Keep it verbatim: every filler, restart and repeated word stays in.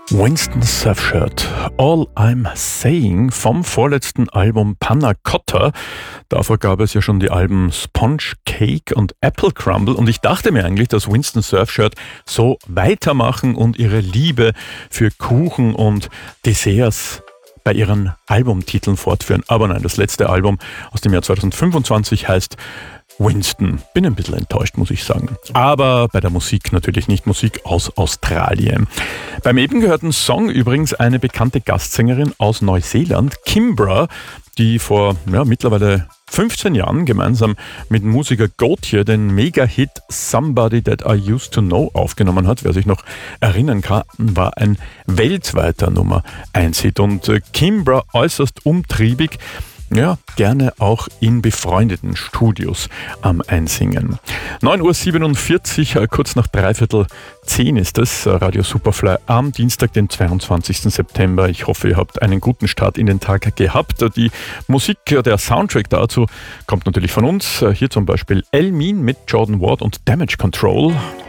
Winston Surfshirt, All I'm Saying vom vorletzten Album Panna Cotta. Davor gab es ja schon die Alben Sponge Cake und Apple Crumble und ich dachte mir eigentlich, dass Winston Surfshirt so weitermachen und ihre Liebe für Kuchen und Desserts bei ihren Albumtiteln fortführen. Aber nein, das letzte Album aus dem Jahr zweitausendfünfundzwanzig heißt Winston. Bin ein bisschen enttäuscht, muss ich sagen. Aber bei der Musik natürlich nicht. Musik aus Australien. Beim eben gehörten Song übrigens eine bekannte Gastsängerin aus Neuseeland, Kimbra, die vor ja, mittlerweile fünfzehn Jahren gemeinsam mit Musiker Gautier den Mega-Hit Somebody That I Used to Know aufgenommen hat. Wer sich noch erinnern kann, war ein weltweiter Nummer eins Hit. Und äh, Kimbra äußerst umtriebig, ja, gerne auch in befreundeten Studios am Einsingen. neun Uhr siebenundvierzig, kurz nach dreiviertel zehn ist es, Radio Superfly am Dienstag, den zweiundzwanzigsten September. Ich hoffe, ihr habt einen guten Start in den Tag gehabt. Die Musik, der Soundtrack dazu kommt natürlich von uns. Hier zum Beispiel El Min mit Jordan Ward und Damage Control.